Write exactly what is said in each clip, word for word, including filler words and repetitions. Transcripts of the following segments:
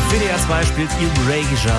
W D R zwei spielt Erasure,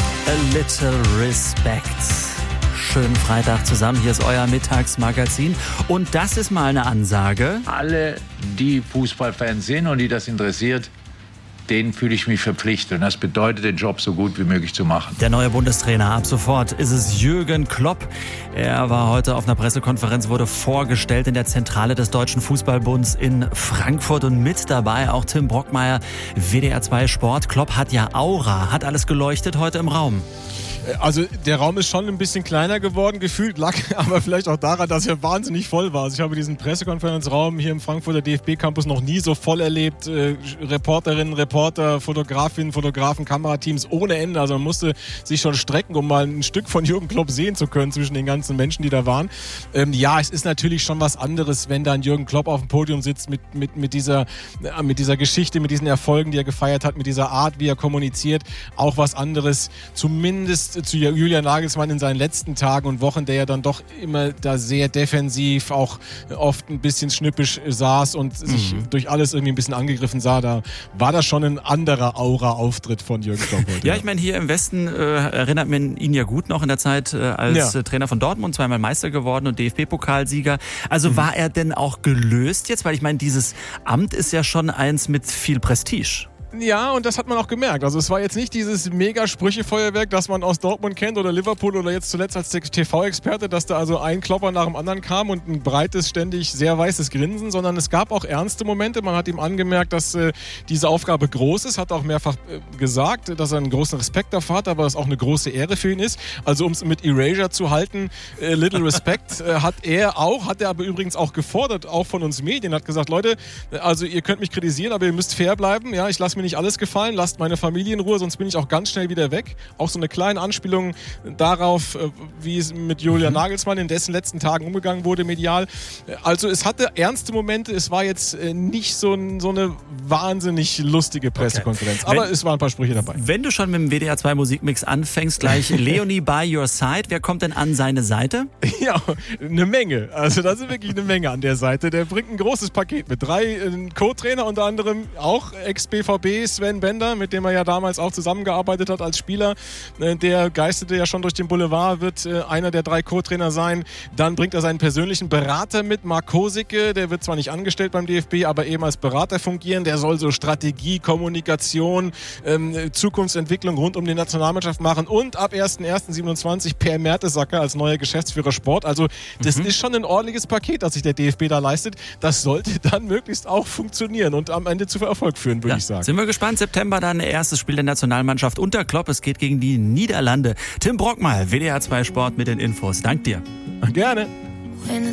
A Little Respect. Schönen Freitag zusammen, hier ist euer Mittagsmagazin. Und das ist mal eine Ansage. Alle, die Fußballfans sind und die das interessiert, denen fühle ich mich verpflichtet. Und das bedeutet, den Job so gut wie möglich zu machen. Der neue Bundestrainer, ab sofort ist es Jürgen Klopp. Er war heute auf einer Pressekonferenz, wurde vorgestellt in der Zentrale des Deutschen Fußballbunds in Frankfurt. Und mit dabei auch Tim Brockmeier, W D R zwei Sport. Klopp hat ja Aura, hat alles geleuchtet heute im Raum. Also der Raum ist schon ein bisschen kleiner geworden, gefühlt, lag aber vielleicht auch daran, dass er wahnsinnig voll war. Also ich habe diesen Pressekonferenzraum hier im Frankfurter D F B-Campus noch nie so voll erlebt. Äh, Reporterinnen, Reporter, Fotografinnen, Fotografen, Kamerateams ohne Ende. Also man musste sich schon strecken, um mal ein Stück von Jürgen Klopp sehen zu können zwischen den ganzen Menschen, die da waren. Ähm, ja, es ist natürlich schon was anderes, wenn dann Jürgen Klopp auf dem Podium sitzt mit, mit, mit, dieser, äh, mit dieser Geschichte, mit diesen Erfolgen, die er gefeiert hat, mit dieser Art, wie er kommuniziert. Auch was anderes, zumindest zu Julian Nagelsmann in seinen letzten Tagen und Wochen, der ja dann doch immer da sehr defensiv, auch oft ein bisschen schnippisch saß und sich mhm. durch alles irgendwie ein bisschen angegriffen sah. Da war das schon ein anderer Aura-Auftritt von Jürgen Klopp heute. Ja, ich meine, hier im Westen äh, erinnert man ihn ja gut noch in der Zeit äh, als ja. Trainer von Dortmund, zweimal Meister geworden und D F B-Pokalsieger. Also mhm. war er denn auch gelöst jetzt? Weil ich meine, dieses Amt ist ja schon eins mit viel Prestige. Ja, und das hat man auch gemerkt. Also es war jetzt nicht dieses Mega-Sprüche-Feuerwerk, das man aus Dortmund kennt oder Liverpool oder jetzt zuletzt als T V-Experte, dass da also ein Klopper nach dem anderen kam und ein breites, ständig sehr weißes Grinsen, sondern es gab auch ernste Momente. Man hat ihm angemerkt, dass äh, diese Aufgabe groß ist, hat auch mehrfach äh, gesagt, dass er einen großen Respekt davor hat, aber es auch eine große Ehre für ihn ist. Also um es mit Erasure zu halten, äh, Little Respect äh, hat er auch, hat er aber übrigens auch gefordert, auch von uns Medien, hat gesagt, Leute, also ihr könnt mich kritisieren, aber ihr müsst fair bleiben. Ja, ich lasse mir nicht alles gefallen, lasst meine Familie in Ruhe, sonst bin ich auch ganz schnell wieder weg. Auch so eine kleine Anspielung darauf, wie es mit Julian mhm. Nagelsmann in dessen letzten Tagen umgegangen wurde medial. Also es hatte ernste Momente, es war jetzt nicht so, ein, so eine wahnsinnig lustige Pressekonferenz, okay. aber wenn, es waren ein paar Sprüche dabei. Wenn du schon mit dem W D R zwei Musikmix anfängst, gleich Leonie by your side, wer kommt denn an seine Seite? Ja, eine Menge. Also das ist wirklich eine Menge an der Seite. Der bringt ein großes Paket mit. Drei äh, Co-Trainer, unter anderem auch Ex-B V B, Sven Bender, mit dem er ja damals auch zusammengearbeitet hat als Spieler. Der geisterte ja schon durch den Boulevard, wird einer der drei Co-Trainer sein. Dann bringt er seinen persönlichen Berater mit, Marc Kosicke. Der wird zwar nicht angestellt beim D F B, aber eben als Berater fungieren. Der soll so Strategie, Kommunikation, ähm, Zukunftsentwicklung rund um die Nationalmannschaft machen. Und ab erster erster siebenundzwanzig Per Mertesacker als neuer Geschäftsführer Sport. Also das mhm. ist schon ein ordentliches Paket, das sich der D F B da leistet. Das sollte dann möglichst auch funktionieren und am Ende zu Erfolg führen, würde ja, ich sagen. Sind wir gespannt. September dann erstes Spiel der Nationalmannschaft unter Klopp. Es geht gegen die Niederlande. Tim Brockmeier, W D R zwei Sport mit den Infos. Dank dir. Gerne.